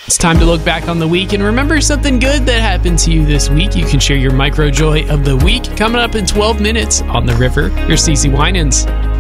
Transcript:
It's time to look back on the week and remember something good that happened to you this week. You can share your micro joy of the week coming up in 12 minutes on The River. Here's Cece Winans.